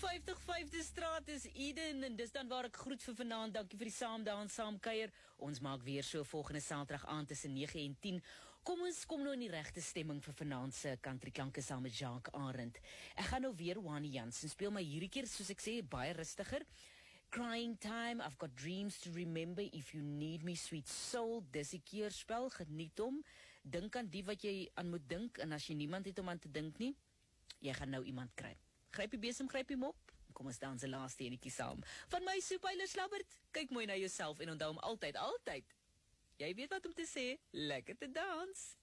50 5de Straat is Eden en dis dan waar ek groet vir vanaand. Dankie vir die saamdans, saamkuier. Ons maak weer so volgende Saterdag aand tussen 9 en 10. Kom ons kom nou in die regte stemming vir vanaand se country klanke saam met Jacques Arend. Ek gaan nou weer Wani Jansen speel, maar hierdie keer soos ek sê baie rustiger. Crying Time, I've Got Dreams to Remember, If You Need Me, Sweet Soul, dis die keerspel, geniet hom, dink aan die wat jy aan moet dink, en as jy niemand het om aan te dink nie, jy gaan nou iemand kry. Gryp die besem, gryp die mop, kom ons dans die laaste enetjie saam. Van my Soepyler Slabbert, kyk mooi na jouself en onthou hom altyd, jy weet wat om te sê, lekker te dans.